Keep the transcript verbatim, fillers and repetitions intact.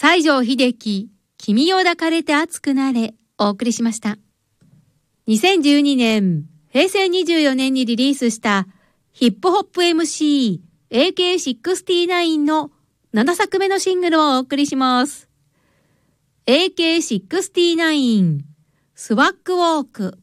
西城秀樹、君を抱かれて熱くなれ、お送りしました。にせんじゅうにねん、へいせいにじゅうよねんにリリースしたヒップホップ エムシー、エーケーろくじゅうきゅう のななさくめのシングルをお送りします。エーケーろくじゅうきゅう、スワッグウォーク。